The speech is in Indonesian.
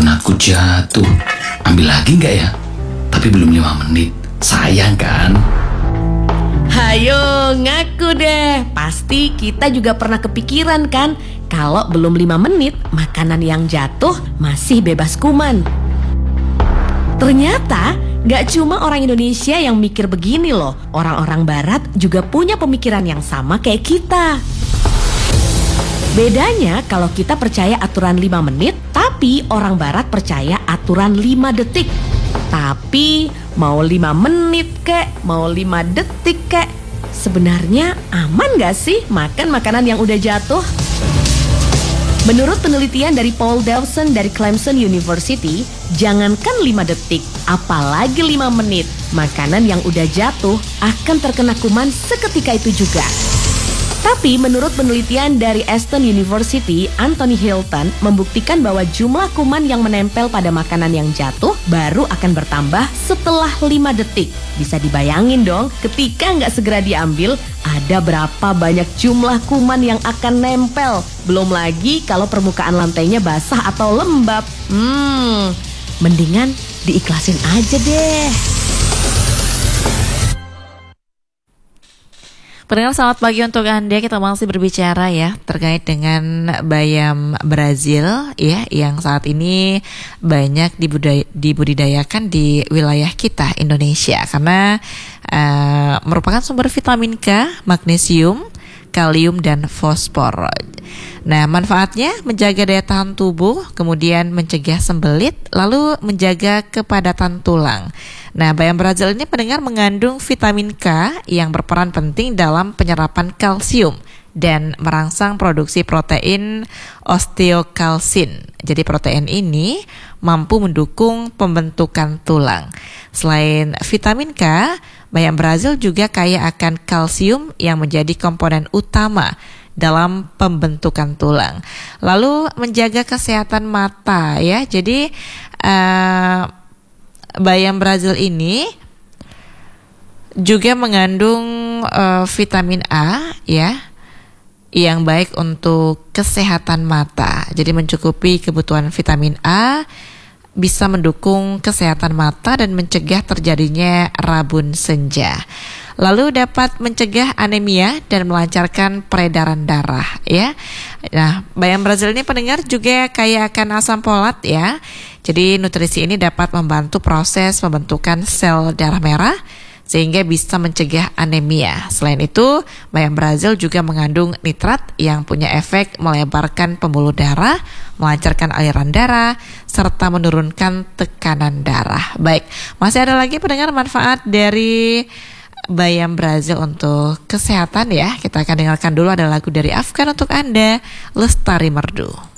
Aku jatuh. Ambil lagi nggak ya? Tapi belum 5 menit. Sayang kan? Hayo ngaku deh. Pasti kita juga pernah kepikiran kan, kalau belum 5 menit makanan yang jatuh masih bebas kuman. Ternyata gak cuma orang Indonesia yang mikir begini loh. Orang-orang barat juga punya pemikiran yang sama kayak kita. Bedanya kalau kita percaya aturan 5 menit, tapi orang barat percaya aturan 5 detik. Tapi mau 5 menit kek, mau 5 detik kek, sebenarnya aman gak sih makan makanan yang udah jatuh? Menurut penelitian dari Paul Dawson dari Clemson University, jangankan 5 detik, apalagi 5 menit, makanan yang udah jatuh akan terkena kuman seketika itu juga. Tapi menurut penelitian dari Aston University, Anthony Hilton membuktikan bahwa jumlah kuman yang menempel pada makanan yang jatuh baru akan bertambah setelah 5 detik. Bisa dibayangin dong, ketika nggak segera diambil, ada berapa banyak jumlah kuman yang akan nempel. Belum lagi kalau permukaan lantainya basah atau lembab. Mendingan diikhlasin aja deh. Pendengar, selamat pagi untuk Anda. Kita masih berbicara ya terkait dengan bayam Brazil ya, yang saat ini banyak dibudidayakan di wilayah kita Indonesia karena merupakan sumber vitamin K, magnesium, kalium dan fosfor. Nah, manfaatnya menjaga daya tahan tubuh, kemudian mencegah sembelit, lalu menjaga kepadatan tulang. Nah, bayam Brazil ini pendengar mengandung vitamin K yang berperan penting dalam penyerapan kalsium dan merangsang produksi protein osteokalsin. Jadi protein ini mampu mendukung pembentukan tulang. Selain vitamin K, bayam Brazil juga kaya akan kalsium yang menjadi komponen utama dalam pembentukan tulang. Lalu menjaga kesehatan mata ya. Jadi bayam Brazil ini juga mengandung vitamin A ya, yang baik untuk kesehatan mata. Jadi mencukupi kebutuhan vitamin A bisa mendukung kesehatan mata dan mencegah terjadinya rabun senja. Lalu dapat mencegah anemia dan melancarkan peredaran darah ya. Nah, bayam Brazil ini pendengar juga kaya akan asam folat ya. Jadi nutrisi ini dapat membantu proses pembentukan sel darah merah sehingga bisa mencegah anemia. Selain itu, bayam Brazil juga mengandung nitrat yang punya efek melebarkan pembuluh darah, melancarkan aliran darah, serta menurunkan tekanan darah. Baik, masih ada lagi pendengar manfaat dari bayam Brazil untuk kesehatan ya. Kita akan dengarkan dulu, ada lagu dari Afgan untuk Anda, Lestari Merdu.